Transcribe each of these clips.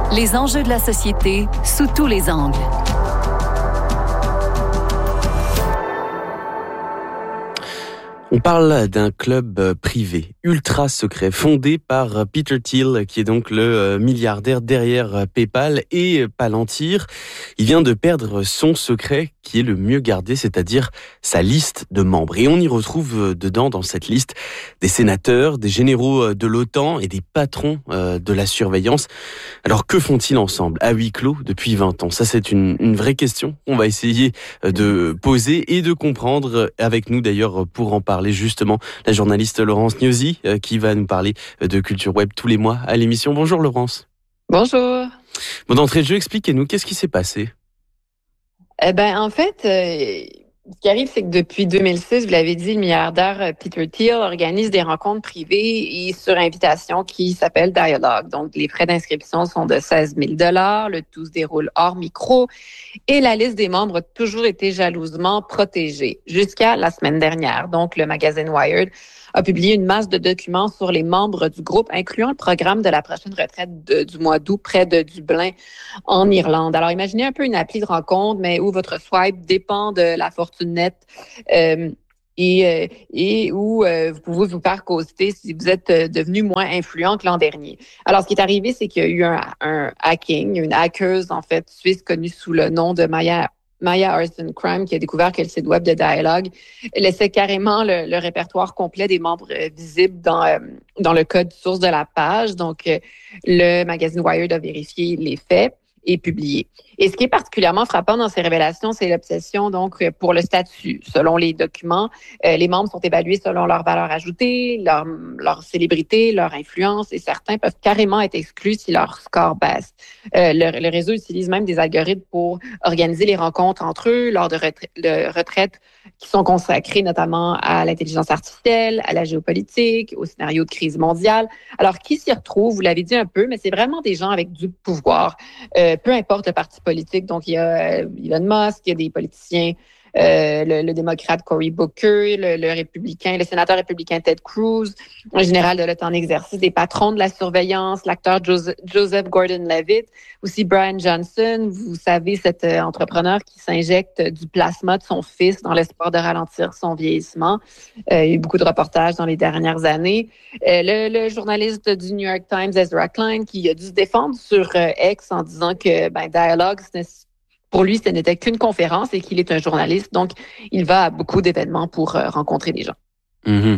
Les enjeux de la société sous tous les angles. On parle d'un club privé, ultra secret, fondé par Peter Thiel, qui est donc le milliardaire derrière PayPal et Palantir. Il vient de perdre son secret, qui est le mieux gardé, c'est-à-dire sa liste de membres. Et on y retrouve dedans, dans cette liste, des sénateurs, des généraux de l'OTAN et des patrons de la surveillance. Alors que font-ils ensemble, à huis clos, depuis 20 ans ? Ça, c'est une vraie question qu'on va essayer de poser et de comprendre. Avec nous, d'ailleurs, pour en parler justement, la journaliste Laurence Gnosi, qui va nous parler de culture web tous les mois à l'émission. Bonjour Laurence. Bonjour. Bon, d'entrée de jeu, expliquez-nous, qu'est-ce qui s'est passé ? En fait, ce qui arrive, c'est que depuis 2006, vous l'avez dit, le milliardaire Peter Thiel organise des rencontres privées et sur invitation qui s'appellent Dialogue. Donc, les frais d'inscription sont de 16 000 $. Le tout se déroule hors micro et la liste des membres a toujours été jalousement protégée jusqu'à la semaine dernière. Donc, le magazine Wired a publié une masse de documents sur les membres du groupe, incluant le programme de la prochaine retraite du mois d'août près de Dublin, en Irlande. Alors, imaginez un peu une appli de rencontre, mais où votre swipe dépend de la fortune nette et où vous pouvez vous faire ghoster si vous êtes devenu moins influent que l'an dernier. Alors, ce qui est arrivé, c'est qu'il y a eu un hacking, une hackeuse, en fait, suisse connue sous le nom de Maya Arson-Crime, qui a découvert que le site web de Dialogue laissait carrément le répertoire complet des membres visibles dans le code source de la page. Donc, le magazine Wired a vérifié les faits et publié. Et ce qui est particulièrement frappant dans ces révélations, c'est l'obsession donc pour le statut. Selon les documents, les membres sont évalués selon leur valeur ajoutée, leur célébrité, leur influence, et certains peuvent carrément être exclus si leur score baisse. Le réseau utilise même des algorithmes pour organiser les rencontres entre eux lors de retraites qui sont consacrées notamment à l'intelligence artificielle, à la géopolitique, au scénario de crise mondiale. Alors, qui s'y retrouve? Vous l'avez dit un peu, mais c'est vraiment des gens avec du pouvoir. Peu importe le parti politique. Donc, il y a Elon Musk, il y a des politiciens, le démocrate Cory Booker, le sénateur républicain Ted Cruz, un général de l'OTAN en exercice, des patrons de la surveillance, l'acteur Joseph Gordon-Levitt, aussi Brian Johnson, vous savez, cet entrepreneur qui s'injecte du plasma de son fils dans l'espoir de ralentir son vieillissement. Il y a eu beaucoup de reportages dans les dernières années. Le journaliste du New York Times, Ezra Klein, qui a dû se défendre sur X en disant que Dialogue, pour lui, ce n'était qu'une conférence et qu'il est un journaliste. Donc, il va à beaucoup d'événements pour rencontrer des gens. Mmh.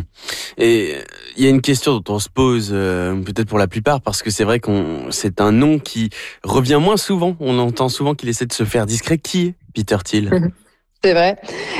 Et il y a une question dont on se pose, peut-être pour la plupart, parce que c'est vrai c'est un nom qui revient moins souvent. On entend souvent qu'il essaie de se faire discret. Qui est Peter Thiel ? C'est vrai.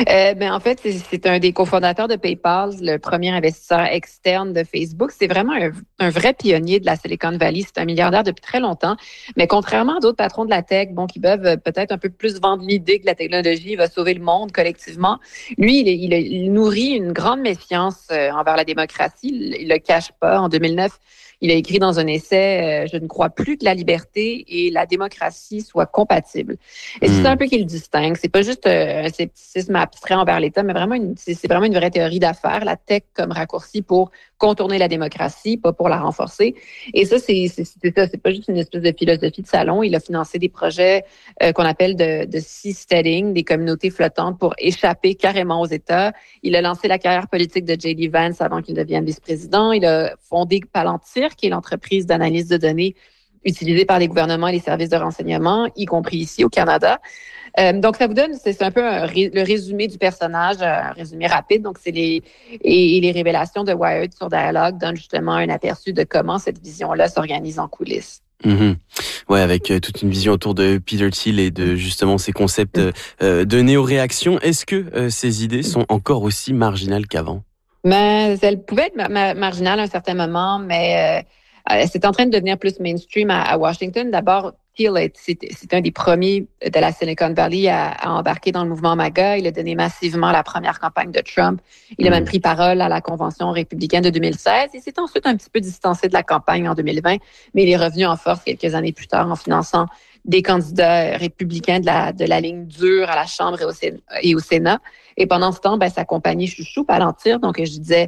En fait, c'est un des cofondateurs de PayPal, le premier investisseur externe de Facebook. C'est vraiment un vrai pionnier de la Silicon Valley. C'est un milliardaire depuis très longtemps. Mais contrairement à d'autres patrons de la tech, qui peuvent peut-être un peu plus vendre l'idée que la technologie va sauver le monde collectivement, lui, il nourrit une grande méfiance envers la démocratie. Il le cache pas. En 2009, il a écrit dans un essai « Je ne crois plus que la liberté et la démocratie soient compatibles ». Et c'est ça un peu qui le distingue. C'est pas juste un scepticisme abstrait envers l'État, mais c'est vraiment une vraie théorie d'affaires. La tech comme raccourci pour contourner la démocratie, pas pour la renforcer. Et ça, c'est pas juste une espèce de philosophie de salon. Il a financé des projets qu'on appelle de seasteading, des communautés flottantes pour échapper carrément aux États. Il a lancé la carrière politique de J.D. Vance avant qu'il devienne vice-président. Il a fondé Palantir, qui est l'entreprise d'analyse de données utilisée par les gouvernements et les services de renseignement, y compris ici au Canada. Donc, ça vous donne, c'est un peu le résumé du personnage, un résumé rapide. Donc, les révélations de Wired sur Dialogue donnent justement un aperçu de comment cette vision-là s'organise en coulisses. Mmh. Ouais, avec toute une vision autour de Peter Thiel et de justement ces concepts de néo-réaction. Est-ce que ces idées sont encore aussi marginales qu'avant? Mais elles pouvaient être marginales à un certain moment, mais c'est en train de devenir plus mainstream à Washington. D'abord, Thiel, c'est un des premiers de la Silicon Valley à embarquer dans le mouvement MAGA. Il a donné massivement la première campagne de Trump. Il a même pris parole à la convention républicaine de 2016 et s'est ensuite un petit peu distancé de la campagne en 2020, mais il est revenu en force quelques années plus tard en finançant des candidats républicains de la ligne dure à la Chambre et au Sénat. Et pendant ce temps, sa compagnie chouchou, Palantir, donc je disais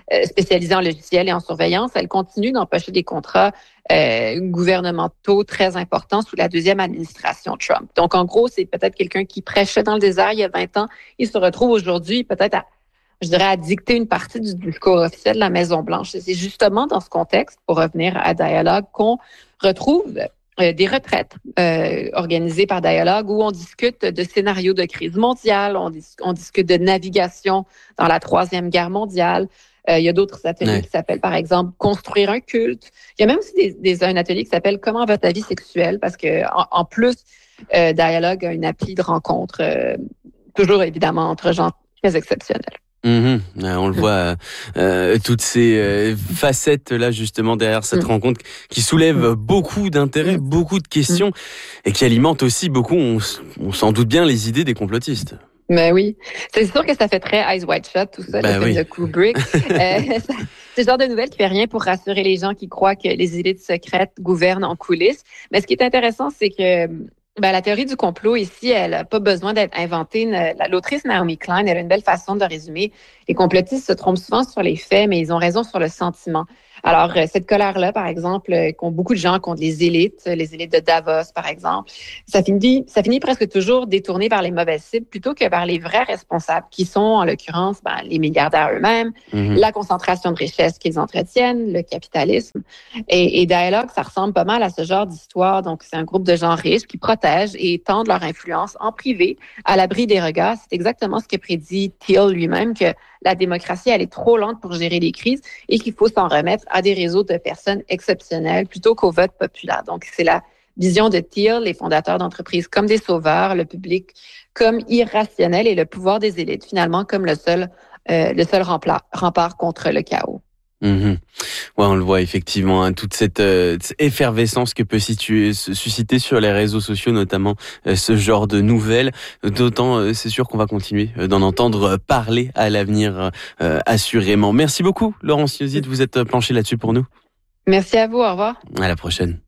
spécialisée en logiciels et en surveillance, elle continue d'empocher des contrats gouvernementaux très importants sous la deuxième administration Trump. Donc, en gros, c'est peut-être quelqu'un qui prêchait dans le désert il y a 20 ans. Il se retrouve aujourd'hui peut-être à dicter une partie du discours officiel de la Maison-Blanche. Et c'est justement dans ce contexte, pour revenir à Dialogue, qu'on retrouve des retraites organisées par Dialogue où on discute de scénarios de crise mondiale, on discute de navigation dans la Troisième Guerre mondiale. Il y a d'autres ateliers qui s'appellent, par exemple, Construire un culte. Il y a même aussi un atelier qui s'appelle Comment va ta vie sexuelle? Parce que en plus, Dialogue a une appli de rencontre, toujours évidemment entre gens très exceptionnels. On le voit, toutes ces facettes-là, justement, derrière cette rencontre qui soulève beaucoup d'intérêt, beaucoup de questions et qui alimente aussi beaucoup, on s'en doute bien, les idées des complotistes. Mais oui, c'est sûr que ça fait très Eyes Wide Shut, tout ça, le film de Kubrick. C'est le genre de nouvelle qui fait rien pour rassurer les gens qui croient que les élites secrètes gouvernent en coulisses. Mais ce qui est intéressant, c'est que la théorie du complot ici, elle n'a pas besoin d'être inventée. L'autrice Naomi Klein, elle a une belle façon de résumer. Les complotistes se trompent souvent sur les faits, mais ils ont raison sur le sentiment. Alors, cette colère-là, par exemple, qu'ont beaucoup de gens contre les élites de Davos, par exemple, ça finit presque toujours détourné par les mauvaises cibles plutôt que par les vrais responsables, qui sont, en l'occurrence, les milliardaires eux-mêmes, la concentration de richesses qu'ils entretiennent, le capitalisme. Et Dialogue, ça ressemble pas mal à ce genre d'histoire. Donc, c'est un groupe de gens riches qui protègent et étendent leur influence en privé, à l'abri des regards. C'est exactement ce que prédit Thiel lui-même, que la démocratie, elle est trop lente pour gérer les crises et qu'il faut s'en remettre à des réseaux de personnes exceptionnelles plutôt qu'au vote populaire. Donc, c'est la vision de Thiel, les fondateurs d'entreprises comme des sauveurs, le public comme irrationnel et le pouvoir des élites, finalement, comme le seul rempart contre le chaos. Ouais, on le voit effectivement, toute cette effervescence que peut susciter sur les réseaux sociaux, notamment ce genre de nouvelles. D'autant, c'est sûr qu'on va continuer d'en entendre parler à l'avenir, assurément. Merci beaucoup, Laurence Yozid, vous êtes penchée là-dessus pour nous. Merci à vous, au revoir. À la prochaine.